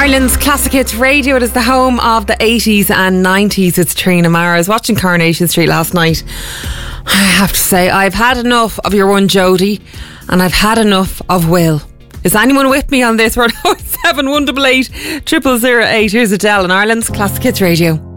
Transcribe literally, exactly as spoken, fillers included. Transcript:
Ireland's Classic Hits Radio. It is the home of the eighties and nineties. It's Trina Mara. I was watching Coronation Street last night. I have to say, I've had enough of your one Jodie, and I've had enough of Will. Is anyone with me on this? We're oh seven one eight eight, triple zero eight. Here's Adele on Ireland's Classic Hits Radio.